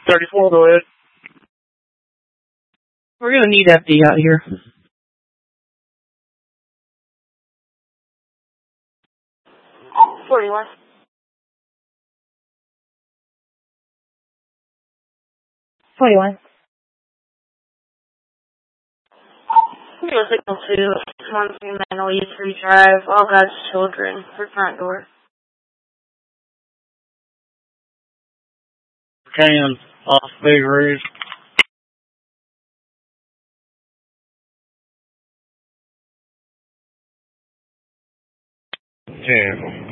34, go ahead. We're going to need FD out here. $41. Your signal 2, 1 Manual E3 Drive, all God's children, for front door. Can off big ridge. Yeah.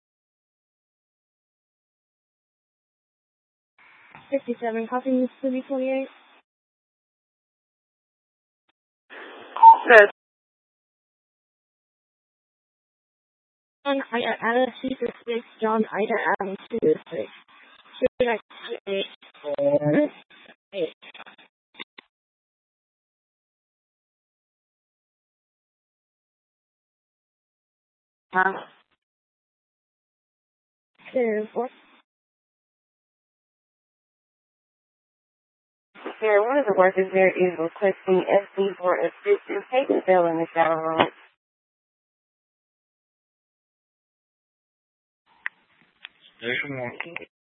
67, copy Mississippi 28. Good. John Ida Adam 2 to 6, John Ida Adam 2 to 6. Should I say 4, 8. Center 4. Sir, one of the workers there is requesting SD for assistance. Patient fell in the shower room. Station 1.